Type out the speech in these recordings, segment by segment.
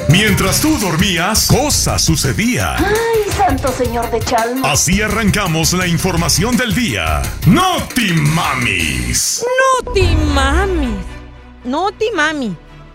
Mientras tú dormías, cosas sucedían. ¡Ay, santo señor de Chalma! Así arrancamos la información del día. ¡Noti Mamis! ¡Noti Mamis! ¡Noti Mami!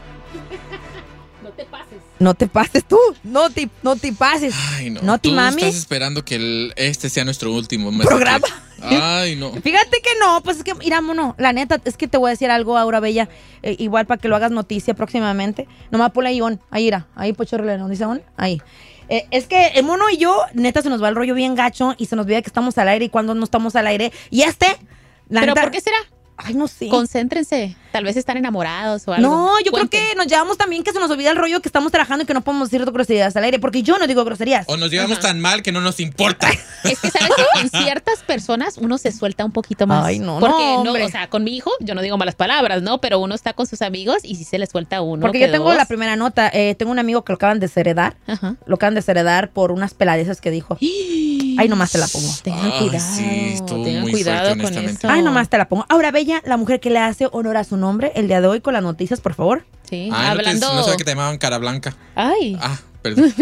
No te pases. No te pases tú, no te pases. Ay, no. Noti Tú Mami. estás esperando que este sea nuestro último programa. Ay, no. Fíjate que no, pues es que, mira, mono, la neta, es que te voy a decir algo, Aura Bella, igual para que lo hagas noticia próximamente. Nomás ponle ahí on, ahí irá, ahí pochorle, ¿no dice on? Ahí. Es que el mono y yo, neta, se nos va el rollo bien gacho y se nos olvida que estamos al aire y cuando no estamos al aire. Y la ¿Pero neta, por qué será? Ay, no sé. Concéntrense. Tal vez están enamorados o algo. No, yo Cuenten. creo que nos llevamos también que se nos olvida el rollo que estamos trabajando y que no podemos decir groserías al aire, porque yo no digo groserías. O nos llevamos tan mal que no nos importa. Es que sabes que con ciertas personas uno se suelta un poquito más. Ay, no, porque no, hombre. o sea, con mi hijo yo no digo malas palabras, ¿no? Pero uno está con sus amigos y sí se le suelta uno. Porque que yo tengo dos. la primera nota. Tengo un amigo que lo acaban de desheredar. Ajá. Lo acaban de desheredar por unas peladeces que dijo. Ay, nomás te la pongo. Tengan Ay, cuidado. sí, estuvo tengan muy cuidado fuerte, con honestamente. eso. Ay, nomás te la pongo. Ahora, Bella, la mujer que le hace honor a su nombre el día de hoy con las noticias, por favor. Sí, Ay, hablando. no sé que te llamaban cara blanca. Ay. Ah, perdón.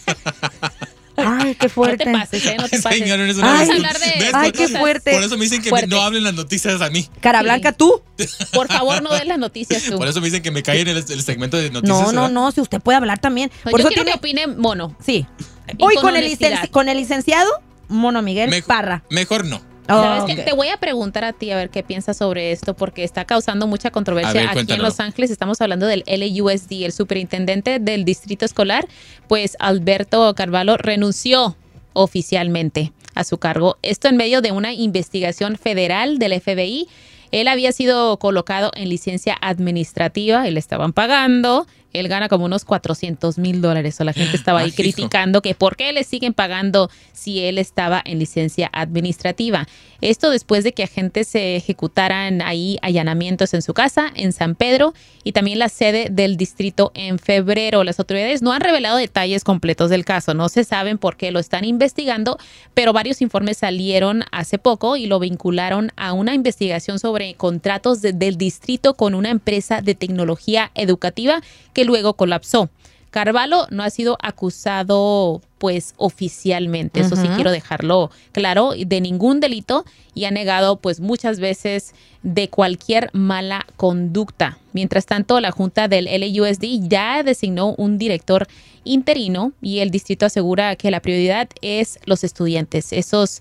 Ay, qué No fuerte. te pases, no te pases. Señor, eres una Vamos a disculpa. hablar de. ¿Ves? Ay, cosas qué fuerte. Por eso me dicen que Fuerte. no hablen las noticias a mí. Cara Sí. blanca, tú. Por favor, no des las noticias tú. Por eso me dicen que me cae en el segmento de noticias. No, si usted puede hablar también. No, Por yo eso quiero tiene. que opine mono. Sí. Y Hoy con con honestidad. con el licenciado Mono Miguel Parra. Mejor no. Oh, ¿Sabes qué? ok. Te voy a preguntar a ti a ver qué piensas sobre esto porque está causando mucha controversia A ver, aquí en cuéntamelo. Los Ángeles. Estamos hablando del LAUSD, el superintendente del distrito escolar, pues Alberto Carvalho renunció oficialmente a su cargo. Esto en medio de una investigación federal del FBI. Él había sido colocado en licencia administrativa y le estaban pagando. Él gana como unos $400,000. O la gente estaba ahí Hijo. criticando que por qué le siguen pagando si él estaba en licencia administrativa. Esto después de que agentes se ejecutaran ahí allanamientos en su casa, en San Pedro, y también la sede del distrito en febrero. Las autoridades no han revelado detalles completos del caso. No se saben por qué lo están investigando, pero varios informes salieron hace poco y lo vincularon a una investigación sobre contratos del distrito con una empresa de tecnología educativa que luego colapsó. Carvalho no ha sido acusado, pues, oficialmente. Eso sí quiero dejarlo claro, de ningún delito y ha negado, pues, muchas veces de cualquier mala conducta. Mientras tanto, la Junta del LAUSD ya designó un director interino y el distrito asegura que la prioridad es los estudiantes, esos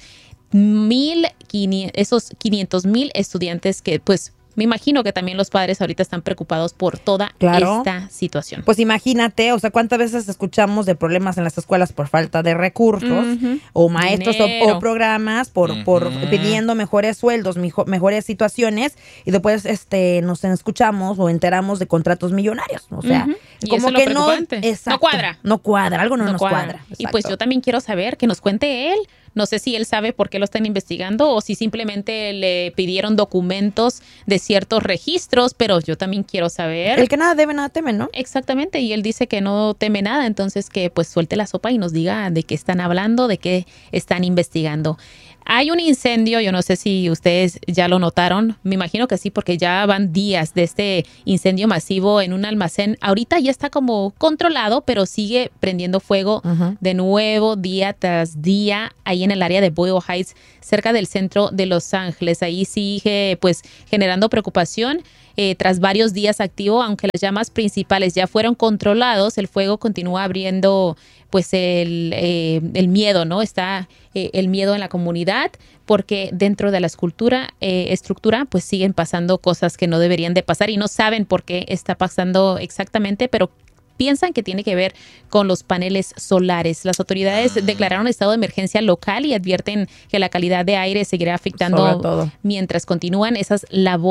500,000 estudiantes que, pues, me imagino que también los padres ahorita están preocupados por toda Claro. esta situación. Pues imagínate, o sea, cuántas veces escuchamos de problemas en las escuelas por falta de recursos, o maestros Dinero. o programas por pidiendo mejores sueldos, mejores situaciones, y después nos escuchamos o enteramos de contratos millonarios. O sea, Y como eso es lo que no, preocupante. exacto, No cuadra. No cuadra, algo no nos cuadra. cuadra. Y pues Exacto. yo también quiero saber, que nos cuente él. No sé si él sabe por qué lo están investigando o si simplemente le pidieron documentos de ciertos registros, pero yo también quiero saber. El que nada debe, nada teme, ¿no? Exactamente, y él dice que no teme nada, entonces que pues suelte la sopa y nos diga de qué están hablando, de qué están investigando. Hay un incendio, yo no sé si ustedes ya lo notaron, me imagino que sí, porque ya van días de este incendio masivo en un almacén. Ahorita ya está como controlado, pero sigue prendiendo fuego de nuevo día tras día ahí en el área de Boyle Heights, cerca del centro de Los Ángeles. Ahí sigue pues generando preocupación. Tras varios días activo, aunque las llamas principales ya fueron controlados, el fuego continúa abriendo pues el miedo, ¿no? Está el miedo en la comunidad porque dentro de la estructura pues siguen pasando cosas que no deberían de pasar y no saben por qué está pasando exactamente, pero piensan que tiene que ver con los paneles solares. Las autoridades declararon estado de emergencia local y advierten que la calidad de aire seguirá Sobre afectando todo. mientras continúan esas labores